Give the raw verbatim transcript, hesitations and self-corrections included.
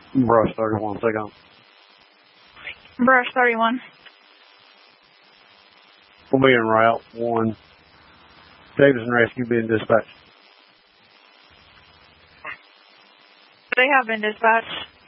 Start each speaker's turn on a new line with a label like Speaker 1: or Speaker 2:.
Speaker 1: Brush thirty-one, take on.
Speaker 2: Brush thirty-one.
Speaker 1: We'll be en route. One. Davidson Rescue being dispatched.
Speaker 2: They have been dispatched.